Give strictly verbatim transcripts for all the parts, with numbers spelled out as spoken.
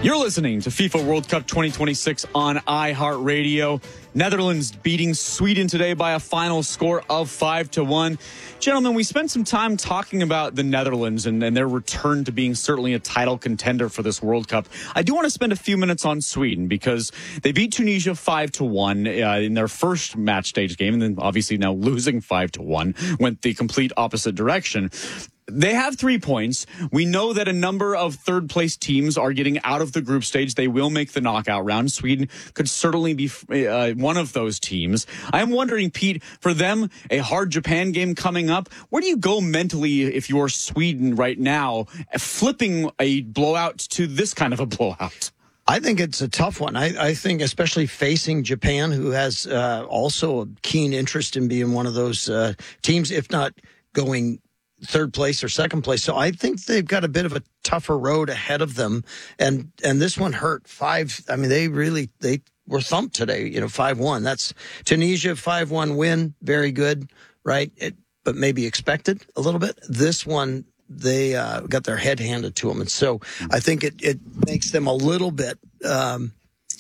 You're listening to FIFA World Cup twenty twenty-six on iHeartRadio. Netherlands beating Sweden today by a final score of five to one. Gentlemen, we spent some time talking about the Netherlands and, and their return to being certainly a title contender for this World Cup. I do want to spend a few minutes on Sweden because they beat Tunisia five to one uh, in their first match stage game, and then obviously now losing five to one went the complete opposite direction. They have three points. We know that a number of third-place teams are getting out of the group stage. They will make the knockout round. Sweden could certainly be uh, one of those teams. I'm wondering, Pete, for them, a hard Japan game coming up, where do you go mentally if you're Sweden right now, flipping a blowout to this kind of a blowout? I think it's a tough one. I, I think especially facing Japan, who has uh, also a keen interest in being one of those uh, teams, if not going third place or second place. So I think they've got a bit of a tougher road ahead of them. And and this one hurt. Five, I mean, they really, they were thumped today, you know, five one. That's Tunisia, five one win. Very good, right? It, but maybe expected a little bit. This one, they uh, got their head handed to them. And so I think it, it makes them a little bit... Um,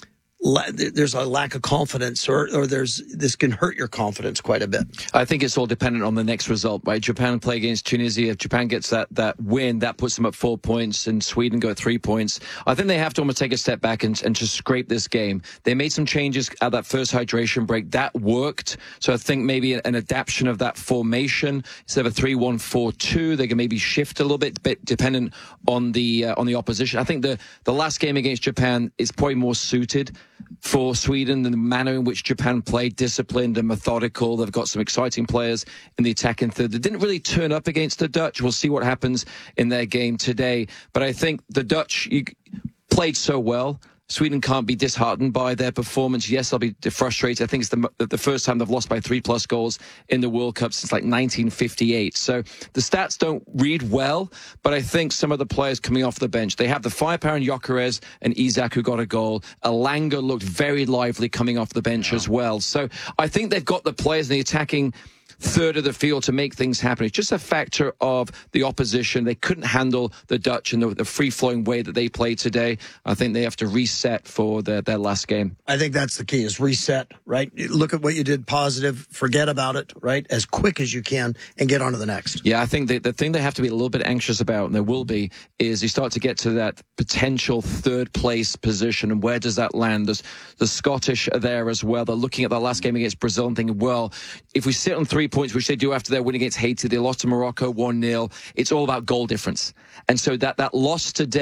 there's a lack of confidence, or, or there's this can hurt your confidence quite a bit. I think it's all dependent on the next result, right? Japan play against Tunisia. If Japan gets that, that win, that puts them at four points, and Sweden go at three points. I think they have to almost take a step back and, and just scrape this game. They made some changes at that first hydration break. That worked. So I think maybe an adaptation of that formation, instead of a three one four two, they can maybe shift a little bit, bit dependent on the uh, on the opposition. I think the, the last game against Japan is probably more suited for Sweden and the manner in which Japan played, disciplined and methodical. They've got some exciting players in the attacking third. They didn't really turn up against the Dutch. We'll see what happens in their game today. But I think the Dutch you, played so well. Sweden can't be disheartened by their performance. Yes, they'll be frustrated. I think it's the, the first time they've lost by three-plus goals in the World Cup since like nineteen fifty-eight. So the stats don't read well, but I think some of the players coming off the bench, they have the firepower in Gyökeres and Isak, who got a goal. Elanga looked very lively coming off the bench yeah. as well. So I think they've got the players in the attacking third of the field to make things happen. It's just a factor of the opposition. They couldn't handle the Dutch in the, the free-flowing way that they played today. I think they have to reset for their, their last game. I think that's the key, is reset, right? Look at what you did positive, forget about it, right, as quick as you can, and get on to the next. Yeah, I think the, the thing they have to be a little bit anxious about, and there will be, is you start to get to that potential third-place position, and where does that land? There's the Scottish are there as well. They're looking at the last game against Brazil and thinking, well, if we sit on three points, which they do after their win against Haiti. They lost to Morocco one nil. It's all about goal difference. And so that, that loss today